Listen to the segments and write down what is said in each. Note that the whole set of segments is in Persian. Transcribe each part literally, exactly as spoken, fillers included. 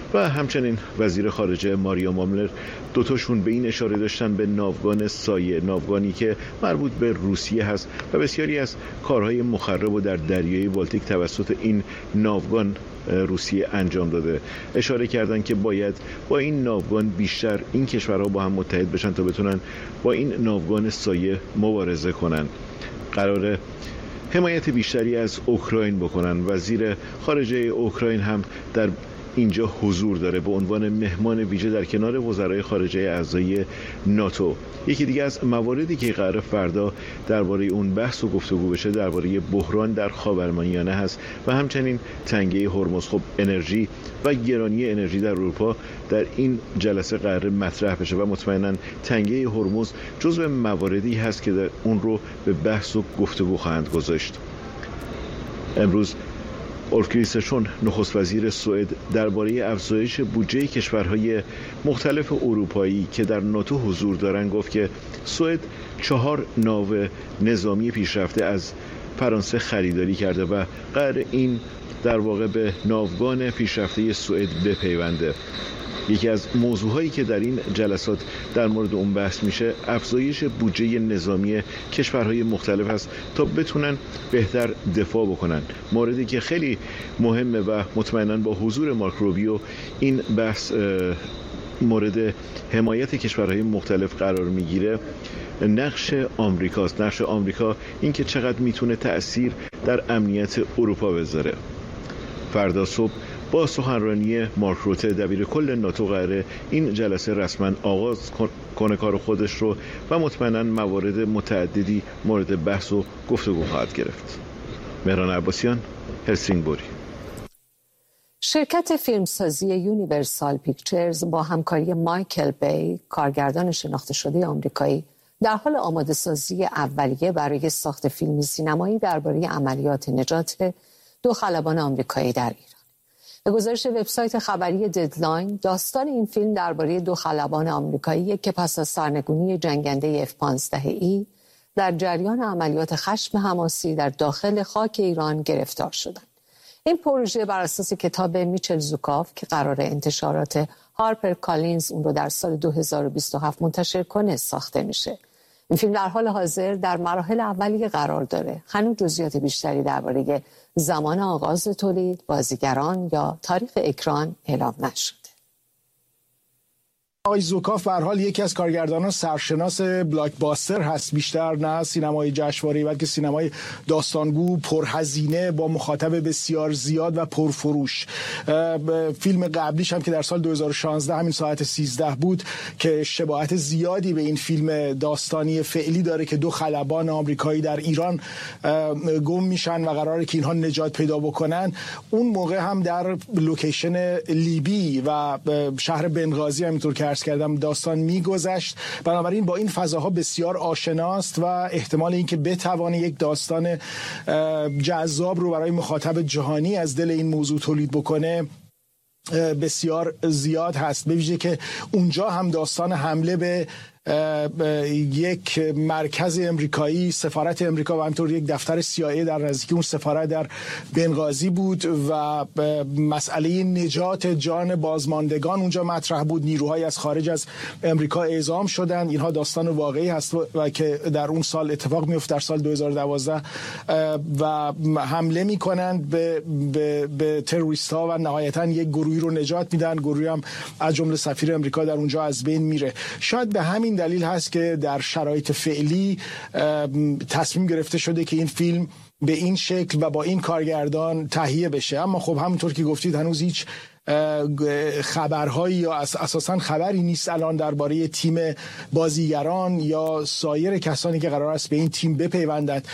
و همچنین وزیر خارجه ماریا ماملر، دوتاشون به این اشاره داشتن به ناوگان سایه، ناوگانی که مربوط به روسیه هست و بسیاری از کارهای مخرب و در دریای بالتیک توسط این ناوگان روسیه انجام داده. اشاره کردن که باید با این ناوگان بیشتر این کشورها با هم متحد بشن تا بتونن با این ناوگان سایه مبارزه کنن. قراره حمایت بیشتری از اوکراین بکنن. وزیر خارجه اوکراین هم در اینجا حضور داره به عنوان مهمان ویژه در کنار وزرای خارجه اعضای ناتو. یکی دیگه از مواردی که قرار فردا درباره اون بحث و گفتگو بشه درباره بحران در خاورمیانه هست و همچنین تنگه هرمز. خب انرژی و گرانی انرژی در اروپا در این جلسه قرار مطرح بشه و مطمئنا تنگه هرمز جزو مواردی هست که در اون رو به بحث و گفتگو خواهند گذاشت. امروز اولف کریسترسون نخست وزیر سوئد درباره افزایش بودجه کشورهای مختلف اروپایی که در ناتو حضور دارند گفت که سوئد چهار ناو نظامی پیشرفته از فرانسه خریداری کرده و قرار این در واقع به ناوگان پیشرفته سوئد بپیونده. یکی از موضوعهایی که در این جلسات در مورد اون بحث میشه افزایش بودجه نظامی کشورهای مختلف هست تا بتونن بهتر دفاع بکنن. موردی که خیلی مهمه و مطمئنا با حضور مارک روبیو این بحث مورد حمایت کشورهای مختلف قرار میگیره نقش آمریکاست. نقش آمریکا این که چقدر میتونه تأثیر در امنیت اروپا بذاره. فردا صبح با سخنرانی مارک روته دبیر کل ناتو قراره این جلسه رسما آغاز کنه کار خودش رو و مطمئنا موارد متعددی مورد بحث و گفتگو خواهد گرفت. مهران عباسیان، هلسینگبوری. شرکت فیلمسازی یونیورسال پیکچرز با همکاری مایکل بی، کارگردان شناخته شده آمریکایی، در حال آماده سازی اولیه برای ساخت فیلمی سینمایی درباره عملیات نجات دو خلبان آمریکایی در ایران. به گزارش وبسایت خبری ددلاین، داستان این فیلم درباره دو خلبان آمریکایی که پس از سرنگونی جنگنده اف پانزده ای در جریان عملیات خشم حماسی در داخل خاک ایران گرفتار شدند. این پروژه بر اساس کتاب میچل زوکاف که قرار انتشارات هارپر کالینز اون رو در سال دو هزار و بیست و هفت منتشر کنه ساخته میشه. این فیلم در حال حاضر در مراحل اولیه قرار داره. هنوز جزئیات بیشتری درباره زمان آغاز تولید، بازیگران یا تاریخ اکران اعلام نشده. آقای زوکاف به هر حال یکی از کارگردانان سرشناس بلاکباستر هست، بیشتر نه سینمای جشنواره‌ای بلکه سینمای داستانگو، پرهزینه، با مخاطب بسیار زیاد و پرفروش. فیلم قبلیش هم که در سال دو هزار و شانزده همین ساعت سیزده بود که شباهت زیادی به این فیلم داستانی فعلی داره که دو خلبان آمریکایی در ایران گم میشن و قراره که اینها نجات پیدا بکنن. اون موقع هم در لوکیشن لیبی و شهر بنغازی همینطور که کردم داستان میگذشت. بنابراین با این فضاها بسیار آشناست و احتمال اینکه بتوانه یک داستان جذاب رو برای مخاطب جهانی از دل این موضوع تولید بکنه بسیار زیاد هست. به ویژه که اونجا هم داستان حمله به یک مرکز امریکایی، سفارت امریکا و همینطور یک دفتر سی آی ای در نزدیکی اون سفارت در بنغازی بود و مسئله نجات جان بازماندگان اونجا مطرح بود. نیروهای از خارج از امریکا اعزام شدن. اینها داستان واقعی هست و که در اون سال اتفاق میفته، در سال دو هزار و دوازده، و حمله میکنند به به, به تروریست ها و نهایتا یک گروهی رو نجات میدن. گروهی هم از جمله سفیر امریکا در اونجا از بین میره. شاید به همین دلیل هست که در شرایط فعلی تصمیم گرفته شده که این فیلم به این شکل و با این کارگردان تهیه بشه. اما خب همونطور که گفتید هنوز هیچ خبرهایی یا اساساً خبری نیست الان درباره تیم بازیگران یا سایر کسانی که قرار است به این تیم بپیوندند.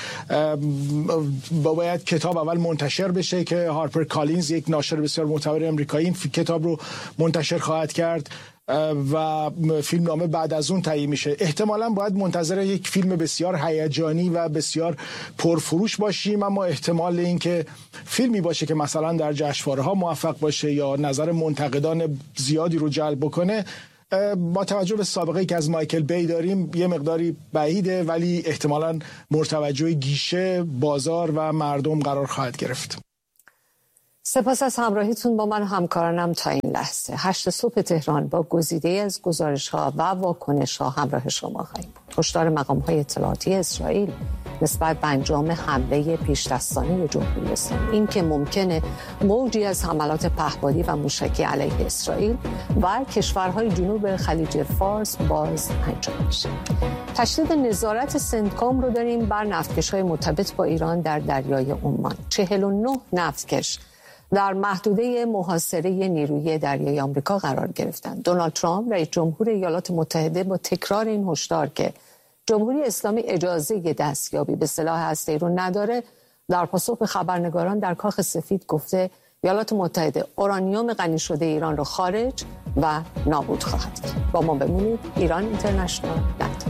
باید کتاب اول منتشر بشه که هارپر کالینز، یک ناشر بسیار معتبر امریکایی، این کتاب رو منتشر خواهد کرد و فیلم نامه بعد از اون تهیه میشه. احتمالاً باید منتظر یک فیلم بسیار هیجانی و بسیار پرفروش باشیم، اما احتمال این که فیلمی باشه که مثلا در جشنواره‌ها موفق باشه یا نظر منتقدان زیادی رو جلب بکنه با توجه به سابقه‌ای که از مایکل بی داریم یه مقداری بعیده، ولی احتمالاً مورد توجه گیشه، بازار و مردم قرار خواهد گرفت. سپاس از همراهیتون با من همکارانم تا این لحظه. هشت صبح تهران با گزیده از گزارش‌ها و واکنش‌ها همراه شما خواهیم بود. هشدار مقام‌های اطلاعاتی اسرائیل نسبت به انجام حمله پیش‌دستانه جمهوری اسلامی، این که ممکنه موجی از حملات پهپادی و موشکی علیه اسرائیل و کشورهای جنوب خلیج فارس باز انجام بشه. تشدید نظارت سنتکام رو داریم بر نفتکش‌های مرتبط با ایران در دریای عمان. چهل و نه نفتکش در محدوده محاصره نیروی دریایی آمریکا قرار گرفتند. دونالد ترامپ رئیس جمهور ایالات متحده با تکرار این هشدار که جمهوری اسلامی اجازه دستیابی به سلاح هسته‌ای رو نداره، در پاسخ به خبرنگاران در کاخ سفید گفته ایالات متحده اورانیوم غنی شده ایران رو خارج و نابود خواهد کرد. با ما بمونید. ایران اینترنشنال.